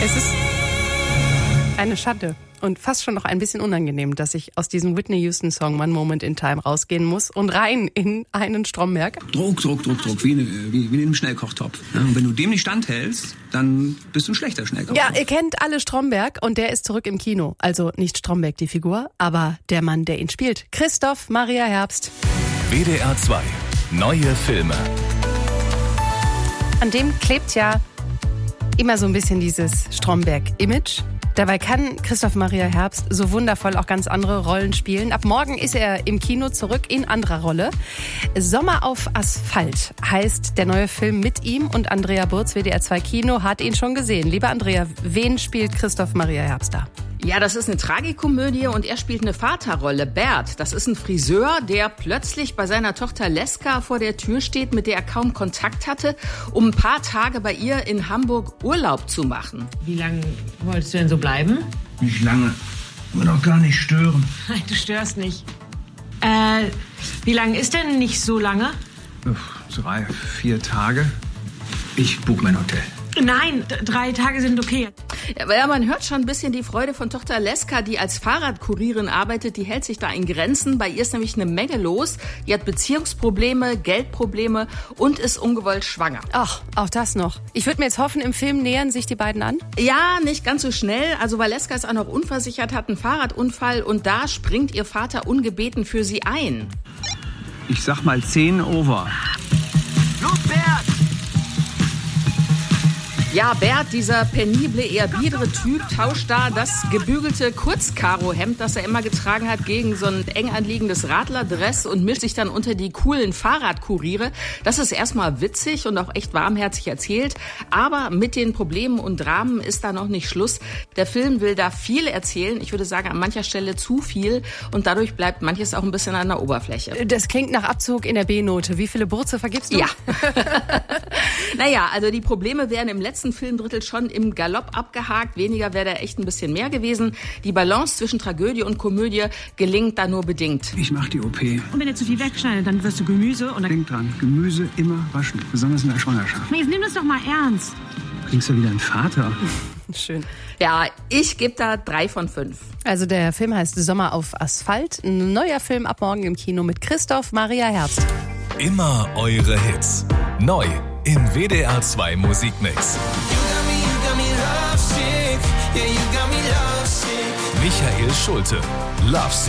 Es ist eine Schande und fast schon noch ein bisschen unangenehm, dass ich aus diesem Whitney Houston-Song One Moment in Time rausgehen muss und rein in einen Stromberg. Druck, wie in einem Schnellkochtopf. Ja, und wenn du dem nicht standhältst, dann bist du ein schlechter Schnellkochtopf. Ja, ihr kennt alle Stromberg und der ist zurück im Kino. Also nicht Stromberg die Figur, aber der Mann, der ihn spielt. Christoph Maria Herbst. WDR 2. Neue Filme. An dem klebt ja immer so ein bisschen dieses Stromberg-Image. Dabei kann Christoph Maria Herbst so wundervoll auch ganz andere Rollen spielen. Ab morgen ist er im Kino zurück in anderer Rolle. Sommer auf Asphalt heißt der neue Film mit ihm und Andrea Burz, WDR 2 Kino, hat ihn schon gesehen. Liebe Andrea, wen spielt Christoph Maria Herbst da? Ja, das ist eine Tragikomödie und er spielt eine Vaterrolle. Bert, das ist ein Friseur, der plötzlich bei seiner Tochter Leska vor der Tür steht, mit der er kaum Kontakt hatte, um ein paar Tage bei ihr in Hamburg Urlaub zu machen. Wie lange wolltest du denn so bleiben? Nicht lange. Ich will auch gar nicht stören. Nein, du störst nicht. Wie lange ist denn nicht so lange? 3, 4 Tage. Ich buche mein Hotel. Nein, 3 Tage sind okay. Ja, man hört schon ein bisschen die Freude von Tochter Leska, die als Fahrradkurierin arbeitet. Die hält sich da in Grenzen. Bei ihr ist nämlich eine Menge los. Die hat Beziehungsprobleme, Geldprobleme und ist ungewollt schwanger. Ach, auch das noch. Ich würde mir jetzt hoffen, im Film nähern sich die beiden an. Ja, nicht ganz so schnell. Also weil Leska ist auch noch unversichert, hat einen Fahrradunfall und da springt ihr Vater ungebeten für sie ein. Ich sag mal 10 over. Los, Bert! Ja, Bert, dieser penible, eher biedere Typ, tauscht da das gebügelte Kurzkarohemd, das er immer getragen hat, gegen so ein eng anliegendes Radlerdress und mischt sich dann unter die coolen Fahrradkuriere. Das ist erstmal witzig und auch echt warmherzig erzählt, aber mit den Problemen und Dramen ist da noch nicht Schluss. Der Film will da viel erzählen, ich würde sagen an mancher Stelle zu viel und dadurch bleibt manches auch ein bisschen an der Oberfläche. Das klingt nach Abzug in der B-Note. Wie viele Burze vergibst du? Ja. Naja, also die Probleme wären im letzten Filmdrittel schon im Galopp abgehakt. Weniger wäre da echt ein bisschen mehr gewesen. Die Balance zwischen Tragödie und Komödie gelingt da nur bedingt. Ich mach die OP. Und wenn er zu viel wegschneidet, dann wirst du Gemüse und dann... Denk dran, Gemüse immer waschen, besonders in der Schwangerschaft. Jetzt nimm das doch mal ernst. Klingst du wieder ein Vater? Schön. Ja, ich gebe da 3 von 5. Also der Film heißt Sommer auf Asphalt. Ein neuer Film ab morgen im Kino mit Christoph Maria Herbst. Immer eure Hits. Neu im WDR 2 Musikmix. Michael Schulte. Love Sick.